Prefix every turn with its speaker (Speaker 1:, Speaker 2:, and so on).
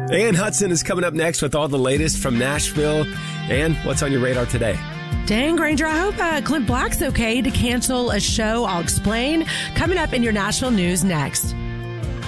Speaker 1: Ann Hudson is coming up next with all the latest from Nashville. And what's on your radar today?
Speaker 2: Dang, Granger, I hope Clint Black's okay to cancel a show. I'll explain. Coming up in your Nashville news next.